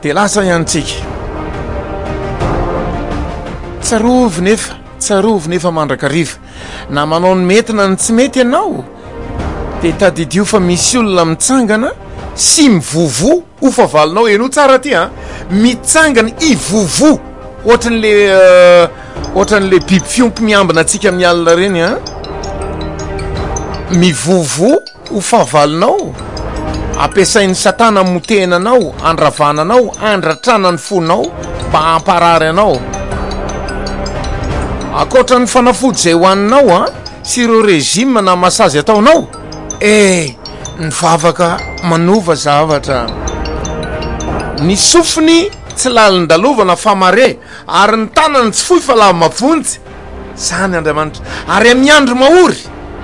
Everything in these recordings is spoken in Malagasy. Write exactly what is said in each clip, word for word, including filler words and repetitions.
dia lasa iantsika tsarovy nefa tsarovy nefa mandrakariva na manao ny mety na ny tsy mety ianao dia tadidio fa misy olona mitsangana sy mivovo ho favalinao eno tsara ty a mitsangana ivovo ohatran'le uh, ohatran'le biby fiompy miambina antsika amin'ny alina reny a mivovo ho favalinao ampiasain'ny satana motenanao andravananao andratranany fonao mba hamparary anao akoatra ny fanafody zay hoaninao a sy ireo régime na masazy ataonao eh ny vavaka manova zavatra ny sofiny tsy lalin-dalovana fa mare ary ny tanany tsy fohy fa lava mavonjy zany Andriamanitra ary amin'ny andro mahory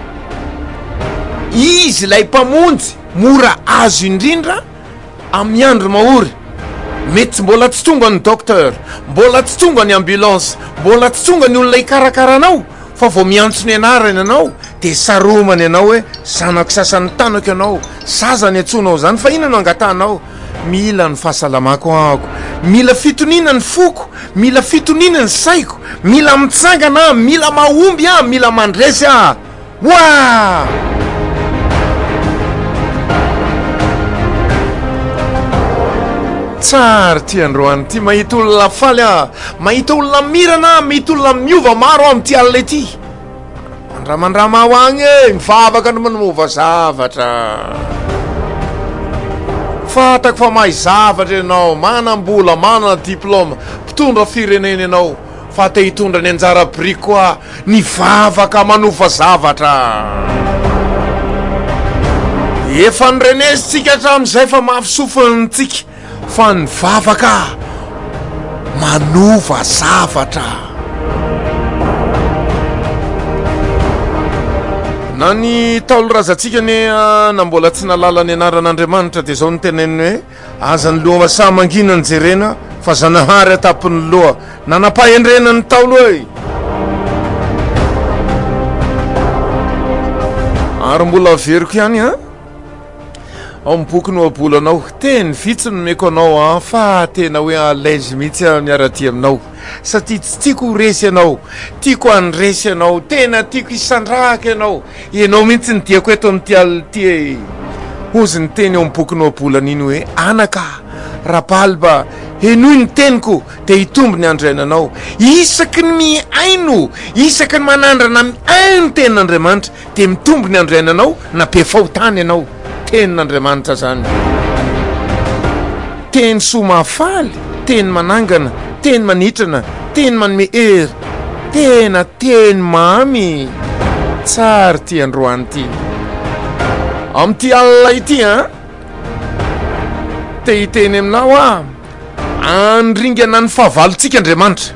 izy lay mpamonjy mora azo indrindra amin'ny andro mahory mety mbola tsy tonga ny docteur mbola tsy tonga ny ambulance mbola tsy tonga ny olona ikarakaranao fa vao miantso ny anarany ianao dia saromany ianao hoe zanako sasany tanako ianao zazany antsonao zany fa inona no angatanao mila ny fahasalamako ako mila fitoniana ny foko mila fitoniana ny saiko mila mitsangana mila mahomby a mila mandresy a wa tsara ty androany ty mahita olona faly a mahita olona mirana mahita olona miova maro amin'ty alina ity mandramandrama ho agny e mivavaka no manomova zavatra fatako fa mahay zavatra ianao manam-bola manana diplôma mpitondra firenena ianao fa te hitondra ny anjara brik koa ny vavaka manova zavatra efa nyrenesitsika hatramin'izay fa mahafisofanitsika fa ny vavaka manova zavatra na ny taolo razantsika ny na mbola tsy nalala ny anaran'Andriamanitra dia zao ny teneniny hoe aza ny loha sa mangina ny jerena fa zanahary atapin'ny loha nanapa-endrena ny taolo hoe ary mbola averiko ihany a ao miboky no abolanao teny vitsy no meko anao a fa tena hoe alaise mihitsy miaraty aminao satria tsy tiako ho resy ianao tiako andresy ianao tena tiako isandraka ianao ianao mihitsy ny diako eto amin'ty ality e ozy ny teny ao miboky no abolana iny hoe anaka rapalba enoy ny teniko dia hitombo ny andrainanao isaky ny miaino isaky ny manandrana miaino tenin'Andriamanitra dia mitombo ny andrainanao na be fahotany ianao tenin'Andriamanitra zany teny somafaly teny manangana teny manitrana teny manome hery tena teny mamy tsara ty androany ty amin'ty alina ity a te hiteny aminao a andringana ny fahavalontsika Andriamanitra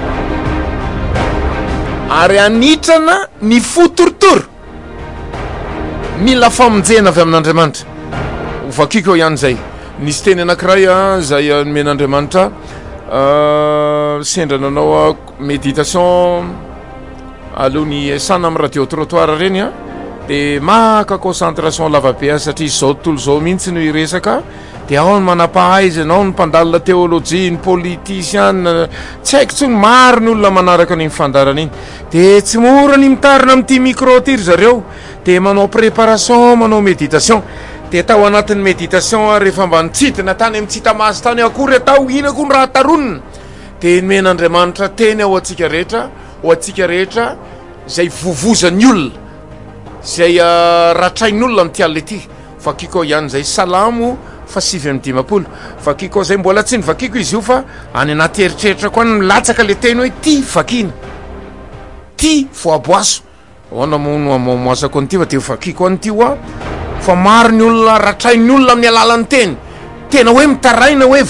ary anitrana ny fotorotoro mila famonjena avy amin'Andriamanitra ho vakiko ihany zay nisy teny anankiray a zay nomen'Andriamanitra sendra nanao méditation aloha ny esana amin'ny radio trottoir reny a dia maka concentration lavabe satria zao tontolo zao mihitsy no iresaka dia ao ny manam-pahaizana ao ny mpandalina théologie ny politicien tsy haiko tsy ny maro ny olona manaraka ny mifandarana iny dia tsy mora ny mitarina amin'ity micro ty ry zareo dia manao préparation manao méditation dia tao anatin'ny méditation rehefa mba nitsitina tany amin'ny tsitamaso tany akory atao ina koa ny raha taronina dia nomen'Andriamanitra teny ao atsika rehetra ho atsika rehetra zay vovozan'ny olona zay ratrain'ny olona amin'ty alina ity vakiko ihany zay salamo fa sivy amin'ny dimapolo vakiko zay mbola tsy ny vakiko izy io fa any anaty eritreritra koa ny milatsaka le teny hoe ty vakina ty voaboaso oana mono amoasako an'ity fa dia vakiko an'ity hoa fa maro ny olona ratrain'ny olona amin'ny alalan'ny teny tena hoe mitaraina hoe